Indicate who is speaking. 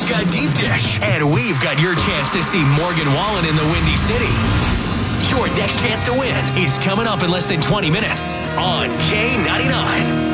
Speaker 1: Drew's got deep dish, and we've got your chance to see Morgan Wallen in the Windy City. Your next chance to win is coming up in less than 20 minutes on K99.